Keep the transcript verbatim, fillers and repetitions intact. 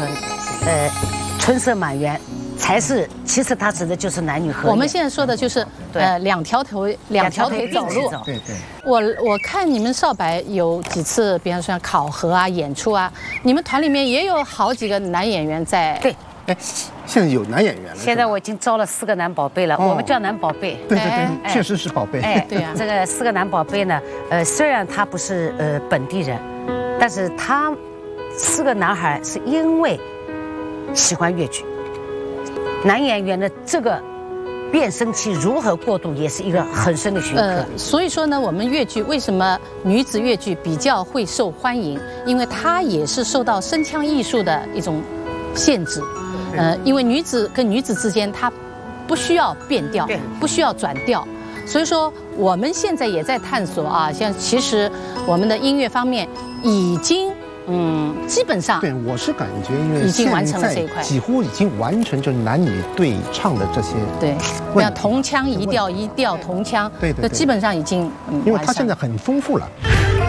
春，呃，春色满园。 才是，其实它指的就是男女合。 我们现在说的就是呃两条腿两条腿走路。 对对。 我我看你们少白有几次，比方说考核啊、演出啊，你们团里面也有好几个男演员在。 对。 哎，现在有男演员了。 现在我已经招了四个男宝贝了，我们叫男宝贝。 对对对，确实是宝贝。 哎， 对呀。 这个四个男宝贝呢，呃，虽然他不是呃本地人，但是他四个男孩是因为喜欢越剧。 男演员的这个变声期如何过渡，也是一个很深的学科。 呃，所以说呢，我们越剧为什么女子越剧比较会受欢迎？因为它也是受到声腔艺术的一种限制。呃，因为女子跟女子之间，她不需要变调，不需要转调。所以说，我们现在也在探索啊，像其实我们的音乐方面已经。 嗯，基本上对，我是感觉，因为已经完成了这一块， 几乎已经完成，就是男女对唱的这些对，像同腔一调一调同腔， 对对， 基本上已经嗯， 因为它现在很丰富了。